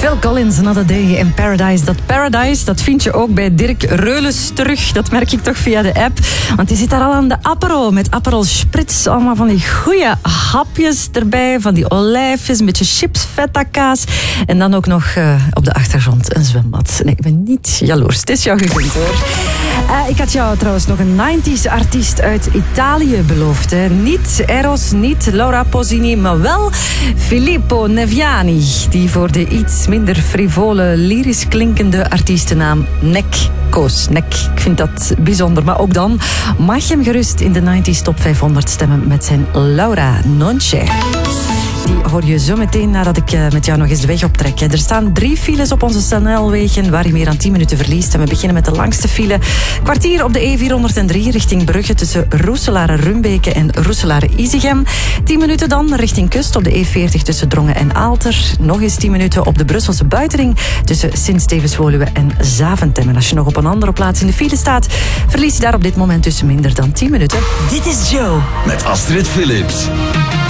Phil Collins, Another Day in Paradise. Dat Paradise, dat vind je ook bij Dirk Reulens terug. Dat merk ik toch via de app. Want die zit daar al aan de Aperol. Met Aperol Spritz. Allemaal van die goeie hapjes erbij. Van die olijfjes, een beetje chips, feta kaas. En dan ook nog op de achtergrond een zwembad. Nee, ik ben niet jaloers. Het is jou gegund, hoor. Ik had jou trouwens nog een 90s artiest uit Italië beloofd. Hè. Niet Eros, niet Laura Pausini, maar wel Filippo Neviani. Die voor de iets minder frivole, lyrisch klinkende artiestennaam Nek koos. Nek, ik vind dat bijzonder. Maar ook dan mag je hem gerust in de 90s Top 500 stemmen met zijn Laura Non C'è. Die hoor je zo meteen nadat ik met jou nog eens de weg optrek. Er staan 3 files op onze snelwegen waar je meer dan 10 minuten verliest. En we beginnen met de langste file. Kwartier op de E403 richting Brugge tussen Roeselare-Rumbeke en Roeselare-Izegem. 10 minuten dan richting kust op de E40 tussen Drongen en Aalter. Nog eens 10 minuten op de Brusselse buitenring tussen Sint-Stevens-Woluwe en Zaventem. En als je nog op een andere plaats in de file staat, verlies je daar op dit moment tussen minder dan 10 minuten. Dit is Joe met Astrid Philips.